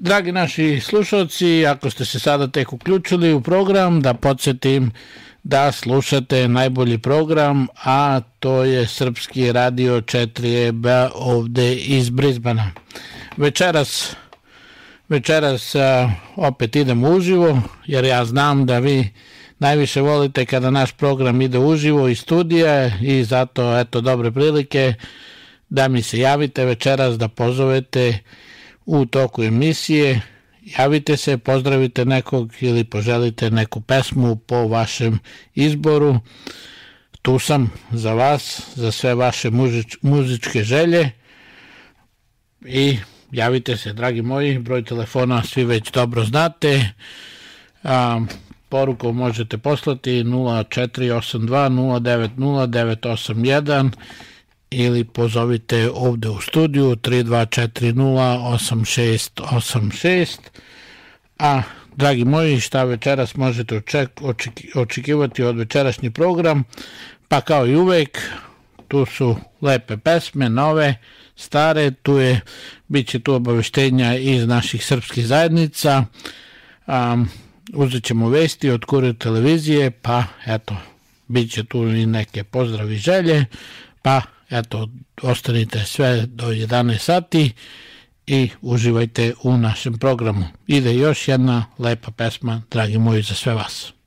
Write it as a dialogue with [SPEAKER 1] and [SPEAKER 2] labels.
[SPEAKER 1] Dragi naši slušalci, ako ste se sada tek uključili u program, da podsjetim da slušate najbolji program, a to je Srpski radio 4EB ovde iz Brisbana. Večeras opet idemo uživo, jer ja znam da vi najviše volite kada naš program ide uživo iz studija i zato eto dobre prilike da mi se javite večeras, da pozovete u toku emisije, javite se, pozdravite nekog ili poželite neku pesmu po vašem izboru. Tu sam za vas, za sve vaše muzičke želje i javite se, dragi moji, broj telefona svi već dobro znate. Poruku možete poslati 0482 090 981 ili pozovite ovde u studiju 32408686. A, dragi moji, šta večeras možete očekivati od večerašnji program? Pa kao i uvek, tu su lepe pesme, nove, stare, bit će tu obaveštenja iz naših srpskih zajednica, uzet ćemo vesti od Kurir televizije, pa eto, bit će tu i neke pozdravi želje, pa eto, ostanite sve do 11 sati i uživajte u našem programu. Ide još jedna lepa pesma, dragi moji, za sve vas.